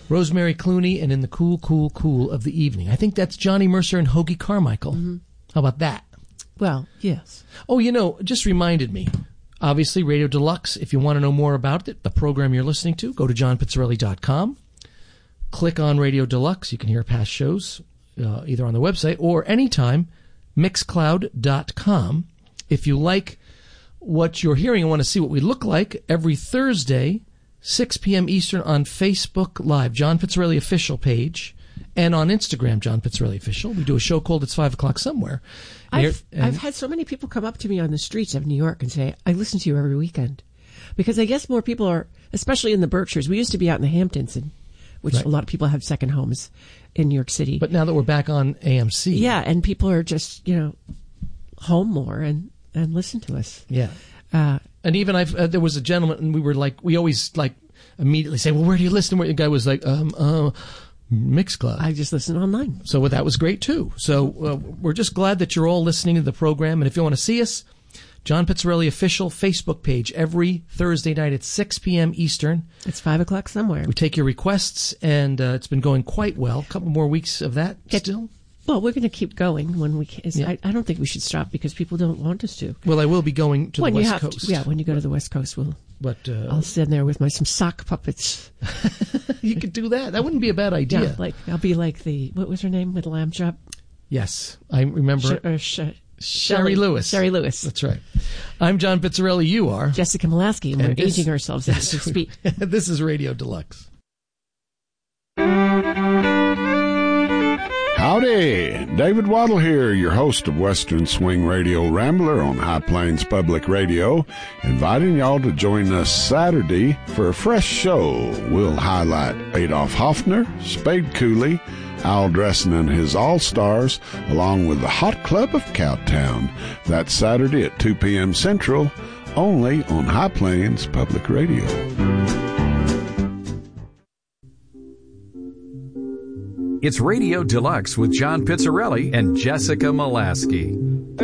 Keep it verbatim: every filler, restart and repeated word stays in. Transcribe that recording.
Rosemary Clooney, and in the cool, cool, cool of the evening. I think that's Johnny Mercer and Hoagie Carmichael. Mm-hmm. How about that? Well, yes. Oh, you know, just reminded me. Obviously, Radio Deluxe, if you want to know more about it, the program you're listening to, go to john pizzarelli dot com. Click on Radio Deluxe. You can hear past shows uh, either on the website or anytime, mixcloud dot com. If you like what you're hearing and want to see what we look like, every Thursday, six p.m. Eastern on Facebook Live, John Pizzarelli Official page, and on Instagram, John Pizzarelli Official. We do a show called It's Five O'Clock Somewhere. I've, and I've had so many people come up to me on the streets of New York and say, I listen to you every weekend. Because I guess more people are, especially in the Berkshires. We used to be out in the Hamptons, and, which right. a lot of people have second homes in New York City. But now that we're back on A M C. Yeah, and people are just, you know, home more and, and listen to us. Yeah. Uh, and even I've, uh, there was a gentleman, and we were like, we always like immediately say, well, where do you listen? Where the guy was like, um, uh, Mixcloud. I just listen online. So well, that was great, too. So uh, we're just glad that you're all listening to the program. And if you want to see us, John Pizzarelli Official Facebook page every Thursday night at six p.m. Eastern. It's five o'clock somewhere. We take your requests, and uh, it's been going quite well. A couple more weeks of that Get, still. Well, we're going to keep going when we can. Yeah. I, I don't think we should stop because people don't want us to. Well, I will be going to when the you West have Coast. To, yeah, when you go to the West Coast, we'll. But uh, I'll stand there with my some sock puppets. You could do that. That wouldn't be a bad idea. Yeah, like I'll be like the what was her name with the lamb chop? Yes, I remember. Sh- uh, sh- Sherry Lewis. Sherry Lewis. That's right. I'm John Pizzarelli. You are Jessica Molaski, and we're and this, aging ourselves as we speak. This is Radio Deluxe. Howdy, David Waddle here, your host of Western Swing Radio Rambler on High Plains Public Radio, inviting y'all to join us Saturday for a fresh show. We'll highlight Adolf Hoffner, Spade Cooley, Al Dressen and his All-Stars, along with the Hot Club of Cowtown. That's Saturday at two p.m. Central, only on High Plains Public Radio. It's Radio Deluxe with John Pizzarelli and Jessica Molaski.